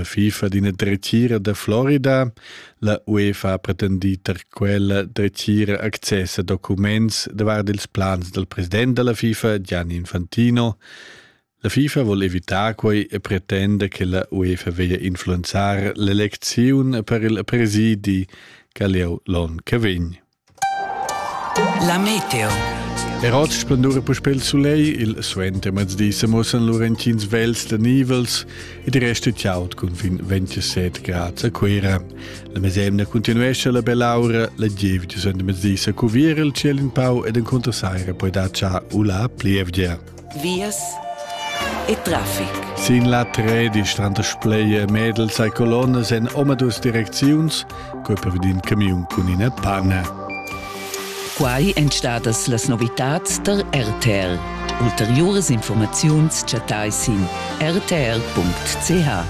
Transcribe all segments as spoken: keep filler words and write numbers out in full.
la FIFA d'ina dretgira da Florida. La UEFA ha pretendita quella dretgira access a documents davart ils plans del president della FIFA, Gianni Infantino. La FIFA vuol evitar quei e pretende che la UEFA veglia influenzar l'elezione per il presidi che leu l'on che vegn. La meteo. E oggi splendore per spel soleil, il suente mezz'dì se mussen Lorentins vels de nivels e di resto ciaut con fin ventisette gradi a quera. La mesemna continuesce la bell'aura, la gievgia sono mezz'dì se cuvire il cielo in pau ed in contrasaire poi da cià ula plievgia. Vias e traffic. Sin la tre di stranda spleie Mädels e colonne sen omadus direcziuns, coi per vedin camion con ina panna. Quai entstadas las novitats der R T R. Ulteriores informaziuns chatai sin r t r punct c h.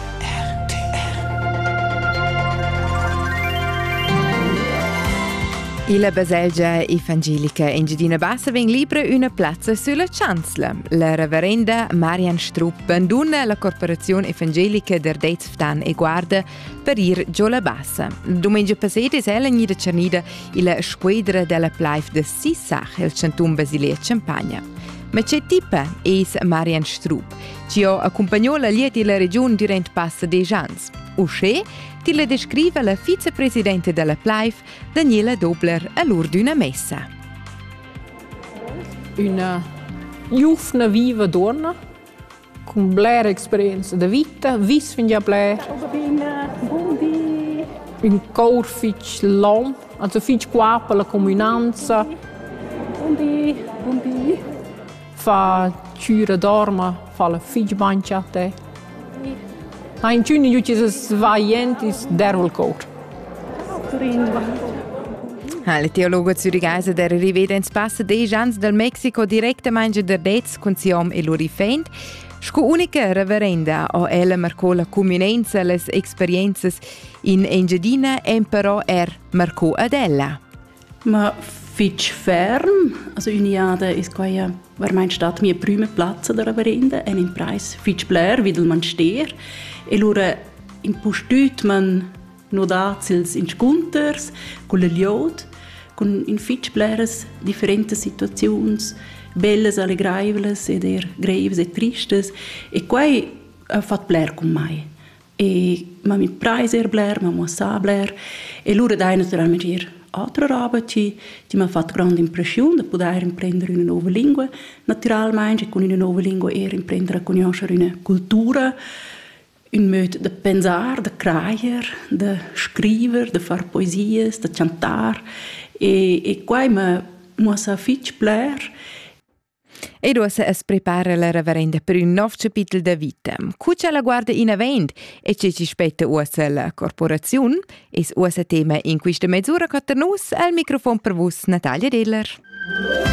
La Baselgia Evangelica Engiadina Bassa veng libera una plazza sulla Chancla. La reverenda Marian Strupp abbandona la Corporazione Evangelica der Dezftan e Guarda per ir Giola Bassa. Domenica passata è ella in Cernida la squadra della Plaif de Sissach, il Centum Basilea Campagna. Ma c'è tipa es Marian Strupp, ci ha accompagnato la lieta della regione durante passa dei ans. Usce ti la descrive la vicepresidente della Plaif, Daniela Dobler, all'ora di una messa. Una giovane viva donna, con blera esperienza di vita, vis fin già blera. Un cor fic lom, also fic qua per la comunanza. Buondì, buondì. Fa ciura dorma, fa la fic banciate. In giugno juices vaientis dervel court. La teologa zurigaisa der riveda in spassa dei ans del Mexico direttamente der Dez con siom e l'orifend. Sco unica reverenda o ella marcò la comunenza les experienzas in Engiadina e però er marcò ad ella. Ma fitch ferm, also uniada is quaia war mein Stadt mia prima Platz der reverenda en in Preis fitch blair videl man steer. E allora in postut man nodazils in scunters, con le liod, con in fitch bleres differenti situazions, belles, allegreiveles, ed er greves e tristes, e quai ha fat blair con mai. E ma mi preis er blair, ma mo sa blair, e allora dai naturalmente er altre roba ci ci mi ha fatto grande impressione di poter imprendere una nuova lingua, naturalmente, e con una nuova lingua er imprendere a conoscere una cultura, un modo de pensar, de creare, de scriver, de far poesies, de cantar. E, e qua mi ha fatto placer. E dosa es prepara la reverenda per un nuovo capitolo da vita. Cuccia la guarda in avent e ci ci spetta usa la corporazione. Es usa tema in questa mezz'ora con nus al microfono per vos Natalia Deller.